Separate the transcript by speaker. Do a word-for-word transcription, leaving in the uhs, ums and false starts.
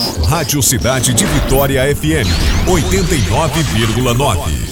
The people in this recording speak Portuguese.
Speaker 1: Rádio Cidade de Vitória F M, oitenta e nove vírgula nove.